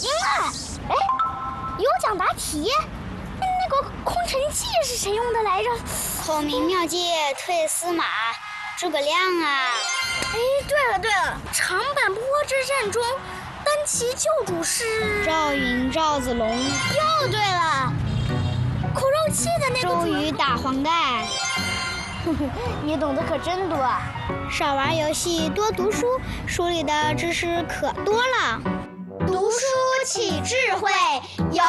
赢了！哎，有奖答题。那个空城计是谁用的来着？ 孔明妙计退司马，诸葛亮啊！ 哎，对了，长坂坡之战中，单骑救主是赵云、赵子龙。 又对了，口肉器的那个周瑜打黄盖。 你懂得可真多。 少玩游戏，多读书，书里的知识可多了。 读书起智慧。